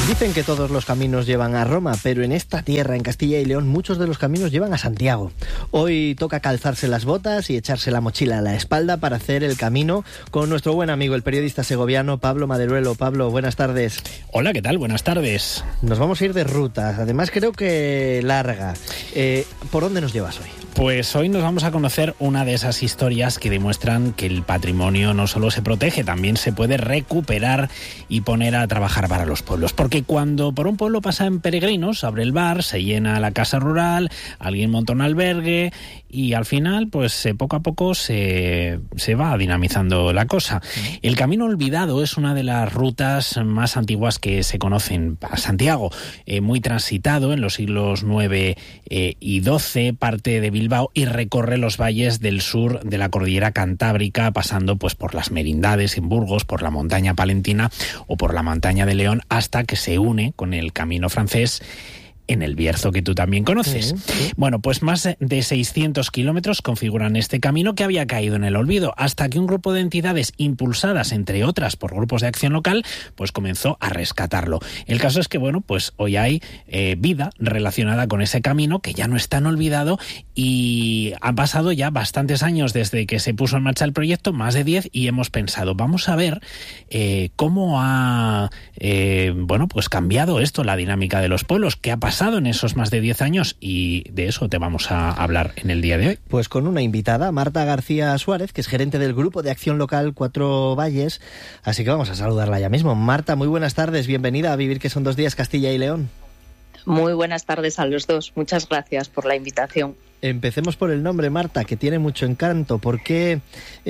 Dicen que todos los caminos llevan a Roma, pero en esta tierra, en Castilla y León, muchos de los caminos llevan a Santiago. Hoy toca calzarse las botas y echarse la mochila a la espalda para hacer el camino con nuestro buen amigo, el periodista segoviano Pablo Maderuelo. Pablo, buenas tardes. Hola, ¿qué tal? Buenas tardes. Nos vamos a ir de ruta, además creo que larga. ¿Por dónde nos llevas hoy? Pues hoy nos vamos a conocer una de esas historias que demuestran que el patrimonio no solo se protege, también se puede recuperar y poner a trabajar para los pueblos. Porque cuando por un pueblo pasan peregrinos, abre el bar, se llena la casa rural, alguien monta un albergue y al final, pues poco a poco se va dinamizando la cosa. El Camino Olvidado es una de las rutas más antiguas que se conocen a Santiago, muy transitado en los siglos IX y XII, parte de Bilbao y recorre los valles del sur de la cordillera Cantábrica, pasando pues por las Merindades en Burgos, por la montaña palentina o por la montaña de León, hasta que se une con el Camino francés en el Bierzo, que tú también conoces. Sí. Bueno, pues más de 600 kilómetros configuran este camino que había caído en el olvido, hasta que un grupo de entidades impulsadas, entre otras, por grupos de acción local, pues comenzó a rescatarlo. El caso es que, bueno, pues hoy hay vida relacionada con ese camino, que ya no es tan olvidado, y han pasado ya bastantes años desde que se puso en marcha el proyecto, más de 10, y hemos pensado, vamos a ver cómo ha pues cambiado esto, la dinámica de los pueblos, qué ha pasado en esos más de 10 años, y de eso te vamos a hablar en el día de hoy. Pues con una invitada, Marta García Suárez, que es gerente del Grupo de Acción Local Cuatro Valles, así que vamos a saludarla ya mismo. Marta, muy buenas tardes, bienvenida a Vivir que son dos días, Castilla y León. Muy buenas tardes a los dos, muchas gracias por la invitación. Empecemos por el nombre, Marta, que tiene mucho encanto. ¿Por qué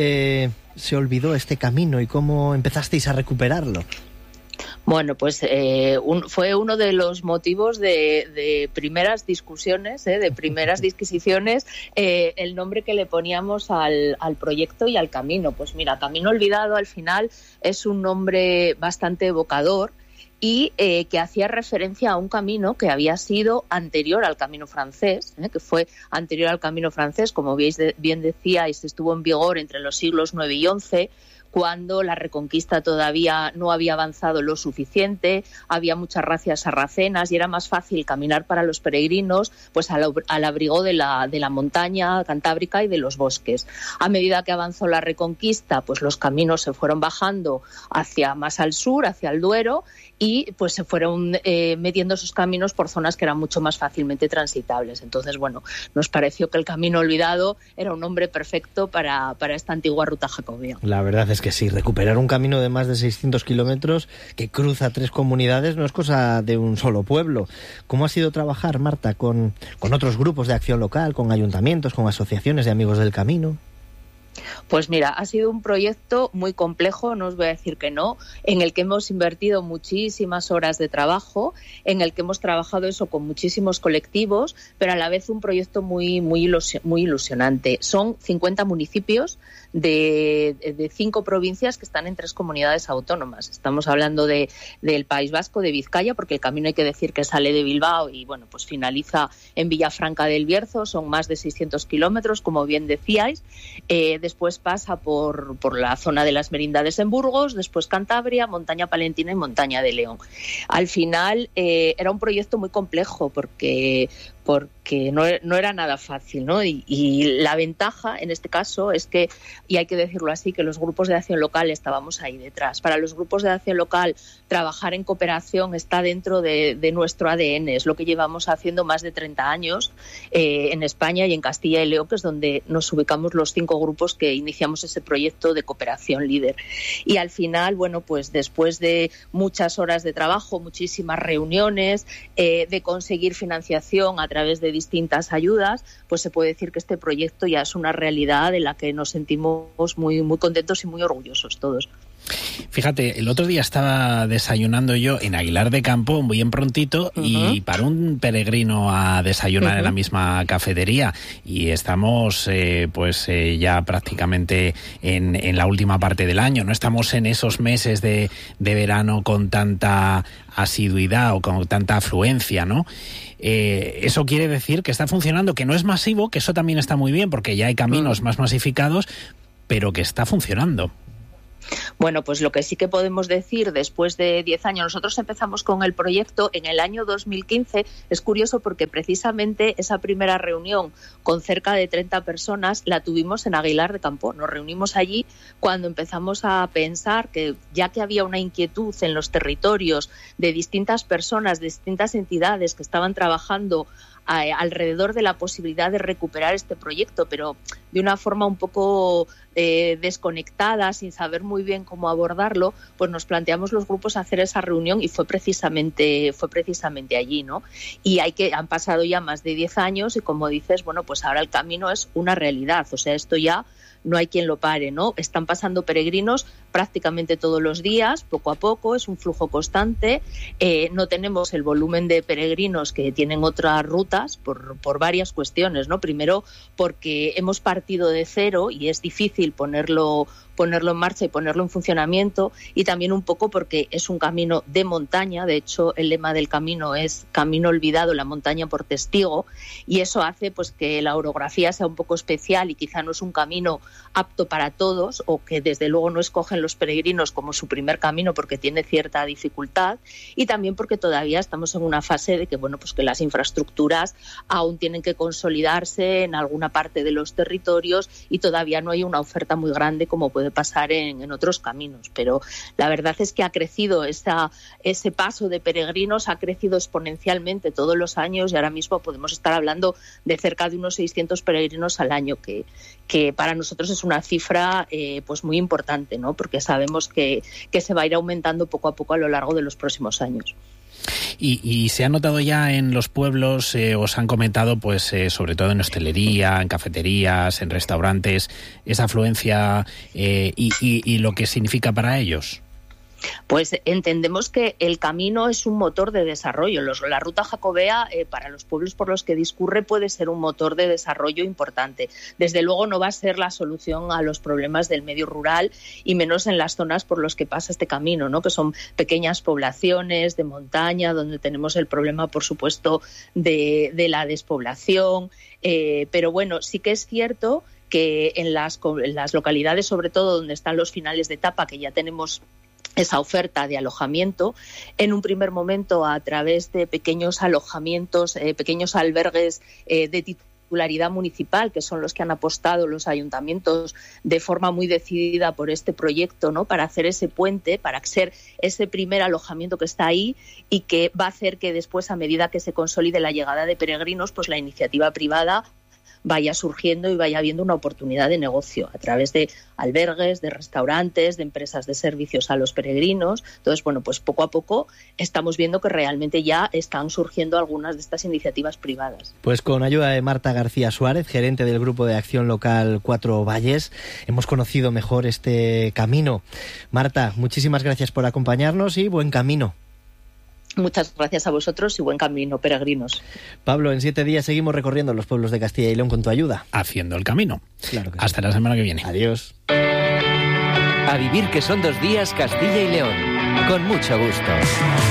se olvidó este camino y cómo empezasteis a recuperarlo? Bueno, pues fue uno de los motivos de primeras discusiones, de primeras disquisiciones, el nombre que le poníamos al proyecto y al camino. Pues mira, Camino Olvidado al final es un nombre bastante evocador y que hacía referencia a un camino que había sido anterior al Camino francés, que fue anterior al Camino francés, como bien decíais, estuvo en vigor entre los siglos IX y XI, cuando la Reconquista todavía no había avanzado lo suficiente, había muchas razzias sarracenas y era más fácil caminar para los peregrinos pues al abrigo de la montaña cantábrica y de los bosques. A medida que avanzó la Reconquista, pues los caminos se fueron bajando hacia más al sur, hacia el Duero, y pues se fueron metiendo esos caminos por zonas que eran mucho más fácilmente transitables. Entonces, bueno, nos pareció que el Camino Olvidado era un nombre perfecto para esta antigua ruta jacobea. La verdad es que sí, recuperar un camino de más de 600 kilómetros que cruza 3 comunidades no es cosa de un solo pueblo. ¿Cómo ha sido trabajar, Marta, con otros grupos de acción local, con ayuntamientos, con asociaciones de amigos del camino? Pues mira, ha sido un proyecto muy complejo, no os voy a decir que no, en el que hemos invertido muchísimas horas de trabajo, en el que hemos trabajado eso con muchísimos colectivos, pero a la vez un proyecto muy ilusionante. Son 50 municipios de 5 provincias que están en 3 comunidades autónomas. Estamos hablando del País Vasco, de Vizcaya, porque el camino hay que decir que sale de Bilbao y bueno, pues finaliza en Villafranca del Bierzo, son más de 600 kilómetros, como bien decíais. Después pasa por la zona de las Merindades en Burgos, después Cantabria, montaña palentina y montaña de León. Al final era un proyecto muy complejo porque no era nada fácil, ¿no? Y la ventaja en este caso es que, y hay que decirlo así, que los grupos de acción local estábamos ahí detrás. Para los grupos de acción local, trabajar en cooperación está dentro de nuestro ADN, es lo que llevamos haciendo más de 30 años en España y en Castilla y León, que es donde nos ubicamos los 5 grupos que iniciamos ese proyecto de cooperación líder. Y al final, bueno, pues después de muchas horas de trabajo, muchísimas reuniones, de conseguir financiación a través de distintas ayudas, pues se puede decir que este proyecto ya es una realidad de la que nos sentimos muy, muy contentos y muy orgullosos todos. Fíjate, el otro día estaba desayunando yo en Aguilar de Campo, muy en prontito, y para un peregrino a desayunar en la misma cafetería, y estamos ya prácticamente en la última parte del año, no estamos en esos meses de verano con tanta asiduidad o con tanta afluencia, ¿no? Eso quiere decir que está funcionando, que no es masivo, que eso también está muy bien porque ya hay caminos más masificados, pero que está funcionando. Bueno, pues lo que sí que podemos decir después de 10 años, nosotros empezamos con el proyecto en el año 2015. Es curioso porque precisamente esa primera reunión con cerca de 30 personas la tuvimos en Aguilar de Campo. Nos reunimos allí cuando empezamos a pensar que, ya que había una inquietud en los territorios de distintas personas, de distintas entidades que estaban trabajando alrededor de la posibilidad de recuperar este proyecto, pero de una forma un poco desconectada, sin saber muy bien cómo abordarlo, pues nos planteamos los grupos hacer esa reunión y fue precisamente allí, ¿no? Y han pasado ya más de 10 años y, como dices, bueno, pues ahora el camino es una realidad, o sea, esto ya no hay quien lo pare, ¿no? Están pasando peregrinos prácticamente todos los días, poco a poco, es un flujo constante. No tenemos el volumen de peregrinos que tienen otras rutas por varias cuestiones, ¿no? Primero, porque hemos partido de cero y es difícil ponerlo en marcha y ponerlo en funcionamiento, y también un poco porque es un camino de montaña. De hecho, el lema del camino es Camino olvidado, la montaña por testigo, y eso hace pues que la orografía sea un poco especial y quizá no es un camino apto para todos, o que desde luego no escogen los peregrinos como su primer camino porque tiene cierta dificultad, y también porque todavía estamos en una fase de que, bueno, pues que las infraestructuras aún tienen que consolidarse en alguna parte de los territorios y todavía no hay una oferta muy grande como puede pasar en otros caminos. Pero la verdad es que ha crecido ese paso de peregrinos, ha crecido exponencialmente todos los años, y ahora mismo podemos estar hablando de cerca de unos 600 peregrinos al año, que para nosotros es una cifra pues muy importante, ¿no? Porque sabemos que se va a ir aumentando poco a poco a lo largo de los próximos años. Y se ha notado ya en los pueblos, os han comentado, pues sobre todo en hostelería, en cafeterías, en restaurantes, esa afluencia y lo que significa para ellos. Pues entendemos que el camino es un motor de desarrollo. La ruta jacobea, para los pueblos por los que discurre, puede ser un motor de desarrollo importante. Desde luego no va a ser la solución a los problemas del medio rural, y menos en las zonas por las que pasa este camino, ¿no? Que son pequeñas poblaciones de montaña, donde tenemos el problema, por supuesto, de la despoblación. Pero bueno, sí que es cierto que en las localidades, sobre todo donde están los finales de etapa, que ya tenemos esa oferta de alojamiento, en un primer momento a través de pequeños alojamientos, pequeños albergues de titularidad municipal, que son los que han apostado los ayuntamientos de forma muy decidida por este proyecto, ¿no? Para hacer ese puente, para ser ese primer alojamiento que está ahí, y que va a hacer que después, a medida que se consolide la llegada de peregrinos, pues la iniciativa privada vaya surgiendo y vaya habiendo una oportunidad de negocio a través de albergues, de restaurantes, de empresas de servicios a los peregrinos. Entonces, bueno, pues poco a poco estamos viendo que realmente ya están surgiendo algunas de estas iniciativas privadas. Pues con ayuda de Marta García Suárez, gerente del Grupo de Acción Local Cuatro Valles, hemos conocido mejor este camino. Marta, muchísimas gracias por acompañarnos y buen camino. Muchas gracias a vosotros y buen camino, peregrinos. Pablo, en 7 días seguimos recorriendo los pueblos de Castilla y León con tu ayuda. Haciendo el camino. Claro que Hasta la semana que viene. Adiós. A vivir, que son 2 días, Castilla y León. Con mucho gusto.